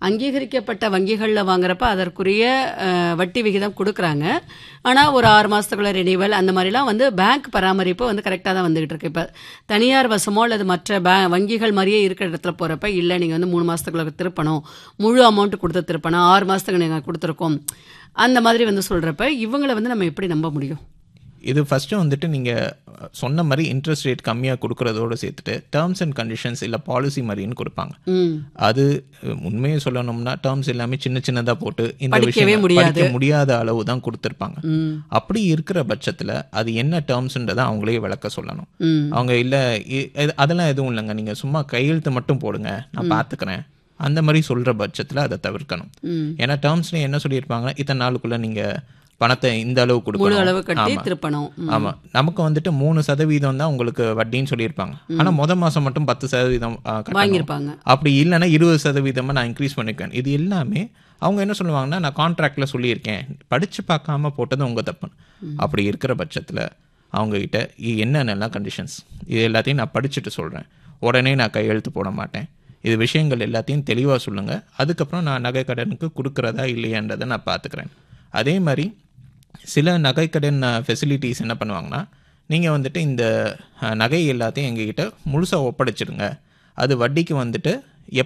அங்கீகரிக்கப்பட்ட வங்கிகளில் வாங்குறப்ப அதற்குரிய வட்டி விகிதம் கொடுக்குறாங்க. ஆனால் ஒரு 6 மாதத்துக்குள்ள ரெனிவல் அந்த மாதிரிலாம் வந்து பேங்க் பராமரிப்பு வந்து கரெக்டாக தான் வந்துகிட்டு இருக்கு. இப்போ தனியார் வசமோ அல்லது மற்ற வங்கிகள் மாதிரியே இருக்கிற இடத்துல போகிறப்ப இல்லை நீங்கள் வந்து 3 மாதத்துக்குள்ள திருப்பணும், முழு அமௌண்ட் கொடுத்து திருப்பணும், 6 மாதத்துக்கு நீங்கள் கொடுத்துருக்கோம் அந்த மாதிரி வந்து சொல்கிறப்ப இவங்களை வந்து நம்ம எப்படி நம்ப முடியும்? இது ஃபஸ்ட்டு வந்துட்டு நீங்கள் சொன்ன மாதிரி இன்ட்ரெஸ்ட் ரேட் கம்மியாக கொடுக்குறதோடு சேர்த்துட்டு டேர்ம்ஸ் அண்ட் கண்டிஷன்ஸ் இல்லை பாலிசி மாதிரின்னு கொடுப்பாங்க. அது உண்மையை சொல்லணும்னா டேர்ம்ஸ் எல்லாமே சின்ன சின்னதாக போட்டு இந்த விஷயம் படிக்க முடியாத அளவு தான் கொடுத்துருப்பாங்க. அப்படி இருக்கிற பட்சத்தில் அது என்ன டேர்ம்ஸ்ன்றதை அவங்களே விளக்க சொல்லணும். அவங்க இல்லை அதெல்லாம் எதுவும் இல்லைங்க, நீங்கள் சும்மா கையெழுத்து மட்டும் போடுங்க நான் பார்த்துக்கிறேன் அந்த மாதிரி சொல்கிற பட்சத்தில் அதை தவிர்க்கணும். ஏன்னா டேர்ம்ஸ்லேயே என்ன சொல்லியிருப்பாங்கன்னா இத்தனை நாளுக்குள்ளே நீங்கள் பணத்தை இந்த அளவு கொடுக்கணும். ஆமா, நமக்கு வந்துட்டு 3% தான் உங்களுக்கு வட்டின்னு சொல்லியிருப்பாங்க. ஆனா மாசம் மட்டும் 10% கட்டணும். அப்படி இல்லைன்னா 20% நான் இன்க்ரீஸ் பண்ணிக்குவேன். இது எல்லாமே அவங்க என்ன சொல்லுவாங்கன்னா நான் கான்ட்ராக்ட்ல சொல்லியிருக்கேன், படிச்சு பார்க்காம போட்டது உங்க தப்பு. அப்படி இருக்கிற பட்சத்துல அவங்க கிட்ட என்னென்னலாம் கண்டிஷன்ஸ் இது எல்லாத்தையும் நான் படிச்சுட்டு சொல்றேன், உடனே நான் கையெழுத்து போட மாட்டேன், இது விஷயங்கள் எல்லாத்தையும் தெளிவாக சொல்லுங்க, அதுக்கப்புறம் நான் நகை கடனுக்கு கொடுக்குறதா இல்லையான்றதை நான் பார்த்துக்கிறேன். அதே மாதிரி சில நகைக்கடன் ஃபெசிலிட்டிஸ் என்ன பண்ணுவாங்கன்னா நீங்கள் வந்துட்டு இந்த நகை எல்லாத்தையும் எங்ககிட்ட முழுசாக ஒப்படைச்சிடுங்க, அது வட்டிக்கு வந்துட்டு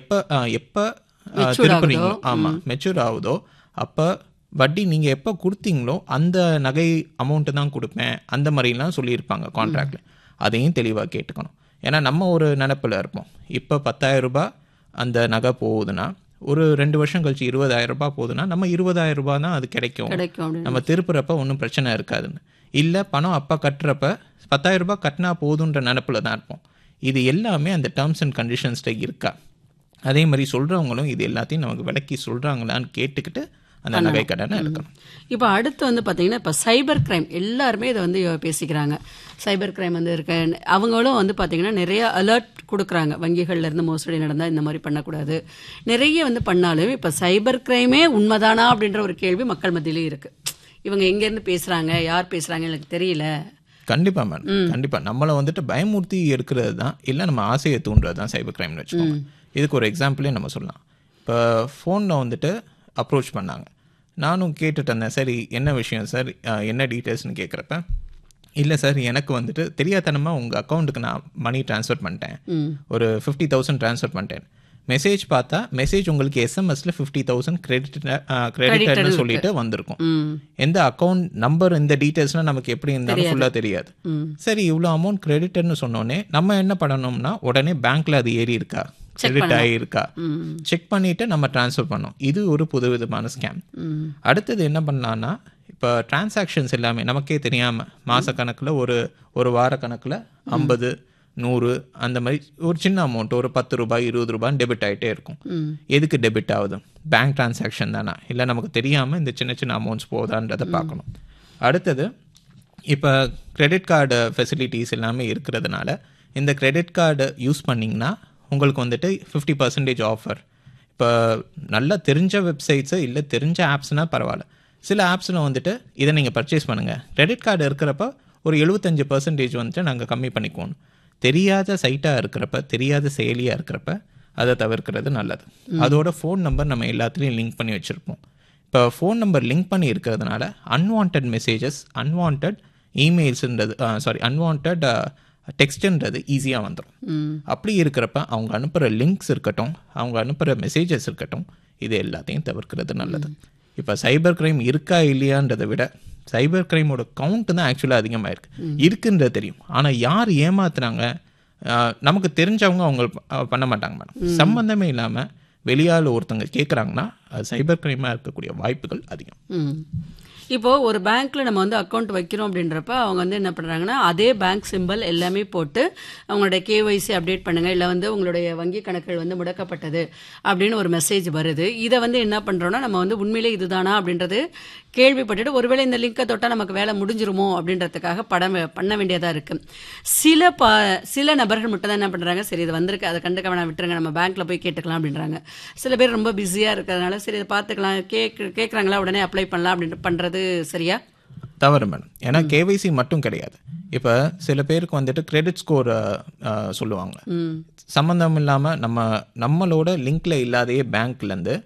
எப்போ திருப்புறீங்களோ மெச்சூர் ஆகுதோ அப்போ வட்டி நீங்கள் எப்போ கொடுத்தீங்களோ அந்த நகை அமௌண்ட்டு தான் கொடுப்பேன் அந்த மாதிரிலாம் சொல்லியிருப்பாங்க கான்ட்ராக்டில். அதையும் தெளிவாக கேட்டுக்கணும். ஏன்னா நம்ம ஒரு நினப்பில் இருப்போம், இப்போ 10,000 ரூபாய் அந்த நகை போகுதுன்னா ஒரு 2 வருஷம் கழிச்சு 20,000 ரூபாய் போகுதுன்னா நம்ம 20,000 ரூபாய் தான் அது கிடைக்கும், நம்ம திருப்புறப்ப ஒன்றும் பிரச்சனை இருக்காதுன்னு. இல்லை பணம் அப்போ கட்டுறப்ப 10,000 ரூபாய் கட்டினா போதுன்ற நினப்பில் தான் இருப்போம். இது எல்லாமே அந்த டேர்ம்ஸ் அண்ட் கண்டிஷன்ஸில் இருக்கா, அதே மாதிரி சொல்கிறவங்களும் இது எல்லாத்தையும் நமக்கு விளக்கி சொல்கிறாங்களான்னு கேட்டுக்கிட்டு அந்த நகை கடனை எடுக்கணும். இப்போ அடுத்து வந்து பார்த்தீங்கன்னா இப்போ சைபர் கிரைம் எல்லாருமே இதை வந்து பேசிக்கிறாங்க. சைபர் கிரைம் வந்து இருக்க அவங்களும் வந்து பார்த்தீங்கன்னா நிறைய அலர்ட் கொடுக்குறாங்க, வங்கிகள்லேருந்து மோசடி நடந்தால் இந்த மாதிரி பண்ணக்கூடாது நிறைய வந்து பண்ணாலும் இப்போ சைபர் கிரைமே உண்மைதானா அப்படின்ற ஒரு கேள்வி மக்கள் மத்தியிலே இருக்குது. இவங்க எங்கேருந்து பேசுகிறாங்க, யார் பேசுகிறாங்க எனக்கு தெரியல. கண்டிப்பாக மேடம், கண்டிப்பாக நம்மளை வந்துட்டு பயமூர்த்தி எடுக்கிறது தான், இல்லை நம்ம ஆசையை தூண்டுறது தான் சைபர் கிரைம்னு வச்சுக்கோங்க. இதுக்கு ஒரு எக்ஸாம்பிளே நம்ம சொல்லலாம். இப்போ ஃபோனில் வந்துட்டு அப்ரோச் பண்ணாங்க, நானும் கேட்டுட்டு இருந்தேன், சரி என்ன விஷயம் சார், என்ன டீட்டெயில்ஸ்னு கேட்குறப்ப இல்லை சார் எனக்கு வந்துட்டு தெரியாதனமாக உங்கள் அக்கௌண்ட்டுக்கு நான் மணி ட்ரான்ஸ்ஃபர் பண்ணிட்டேன், ஒரு 50,000 ட்ரான்ஸ்ஃபர் பண்ணிட்டேன். மெசேஜ் பார்த்தா மெசேஜ் உங்களுக்கு எஸ்எம்எஸ்ல 50,000 கிரெடிட்னு சொல்லிட்டு வந்திருக்கும். எந்த அக்கௌண்ட் நம்பர் இந்த டீட்டெயில்ஸ்லாம் நமக்கு எப்படி இருந்தாலும் ஃபுல்லாக தெரியாது. சரி இவ்வளோ அமௌண்ட் கிரெடிட்னு சொன்னோடனே நம்ம என்ன பண்ணணும்னா உடனே பேங்க்ல அது ஏறி இருக்கா, கிரெடிட் ஆகியிருக்கா செக் பண்ணிட்டு நம்ம ட்ரான்ஸ்ஃபர் பண்ணோம். இது ஒரு புதுவிதமான ஸ்கேம். அடுத்தது என்ன பண்ணலான்னா இப்போ டிரான்சாக்ஷன்ஸ் எல்லாமே நமக்கே தெரியாமல் மாதக்கணக்கில் ஒரு வார கணக்கில் 50, 100 அந்த மாதிரி ஒரு சின்ன அமௌண்ட் ஒரு 10 ரூபாய் 20 ரூபான்னு டெபிட் ஆகிட்டே இருக்கும். எதுக்கு டெபிட் ஆகுது? பேங்க் டிரான்சாக்ஷன் தானே, இல்லை நமக்கு தெரியாமல் இந்த சின்ன சின்ன அமௌண்ட்ஸ் போதான்றதை பார்க்கணும். அடுத்தது இப்போ கிரெடிட் கார்டு ஃபெசிலிட்டிஸ் எல்லாமே இருக்கிறதுனால இந்த கிரெடிட் கார்டு யூஸ் பண்ணிங்கன்னா உங்களுக்கு வந்துட்டு 50% ஆஃபர். இப்போ நல்லா தெரிஞ்ச வெப்சைட்ஸு இல்லை தெரிஞ்ச ஆப்ஸ்னால் பரவாயில்ல, சில ஆப்ஸில் வந்துட்டு இதை நீங்கள் பர்ச்சேஸ் பண்ணுங்கள், கிரெடிட் கார்டு இருக்கிறப்ப ஒரு 75% வந்துட்டு நாங்கள் கம்மி பண்ணிக்குவோம். தெரியாத சைட்டாக இருக்கிறப்ப, தெரியாத செயலியாக இருக்கிறப்ப அதை தவிர்க்கிறது நல்லது. அதோட ஃபோன் நம்பர் நம்ம எல்லாத்துலேயும் லிங்க் பண்ணி வச்சுருப்போம். இப்போ ஃபோன் நம்பர் லிங்க் பண்ணி இருக்கிறதுனால அன்வான்ட் மெசேஜஸ், அன்வான்ட் இமெயில்ஸுன்றது அன்வான்ட் டெக்ஸ்ட்ன்றது ஈஸியாக வந்துடும். அப்படி இருக்கிறப்ப அவங்க அனுப்புகிற லிங்க்ஸ் இருக்கட்டும், அவங்க அனுப்புகிற மெசேஜஸ் இருக்கட்டும், இது எல்லாத்தையும் தவிர்க்கிறது நல்லது. இப்போ சைபர் கிரைம் இருக்கா இல்லையான்றதை விட சைபர் கிரைமோட கவுண்ட் தான் ஆக்சுவலாக அதிகமாக இருக்குன்றது தெரியும். ஆனால் யார் ஏமாத்துறாங்க, நமக்கு தெரிஞ்சவங்க அவங்க பண்ண மாட்டாங்க மேடம். சம்பந்தமே இல்லாமல் வெளியால் ஒருத்தவங்க கேட்குறாங்கன்னா அது சைபர் கிரைமாக இருக்கக்கூடிய வாய்ப்புகள் அதிகம். இப்போது ஒரு பேங்க்கில் நம்ம வந்து அக்கௌண்ட் வைக்கிறோம் அப்படின்றப்ப அவங்க வந்து என்ன பண்ணுறாங்கன்னா அதே பேங்க் சிம்பிள் எல்லாமே போட்டு அவங்களுடைய கேஒய்சி அப்டேட் பண்ணுங்கள், இல்லை வந்து உங்களுடைய வங்கி கணக்குகள் வந்து முடக்கப்பட்டது அப்படின்னு ஒரு மெசேஜ் வருது. இதை வந்து என்ன பண்ணுறோன்னா நம்ம வந்து உண்மையிலே இதுதானா அப்படின்றது கேள்விப்பட்டுட்டு ஒருவேளை இந்த லிங்கை தொட்டால் நமக்கு வேலை முடிஞ்சிருமோ அப்படின்றதுக்காக பண்ண வேண்டியதாக இருக்குது. சில நபர்கள் மட்டும் தான் என்ன பண்ணுறாங்க, சரி இது வந்திருக்கு அதை கண்டுக்க வேணாம் விட்டுருங்க, நம்ம பேங்க்கில் போய் கேட்டுக்கலாம் அப்படின்றாங்க. சில பேர் ரொம்ப பிஸியாக இருக்கிறதுனால சரி இதை பார்த்துக்கலாம், கேட்குறாங்களா உடனே அப்ளை பண்ணலாம் அப்படின்ட்டு பண்ணுறது சரியா? தவறு மேடம். ஏன்னா கேவைசி மட்டும் கிடையாது. இப்போ சில பேருக்கு வந்துட்டு கிரெடிட் ஸ்கோர் சொல்லுவாங்க, சம்மந்தம் இல்லாமல் நம்மளோட லிங்க்ல இல்லாதையே பேங்க்லேருந்து